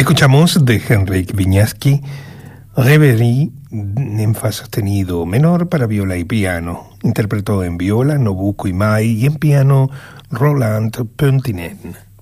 Escuchamos de Henryk Wieniawski Reverie en fa sostenido menor para viola y piano. Interpretó en viola Nobuko Imai y en piano Roland Pöntinen.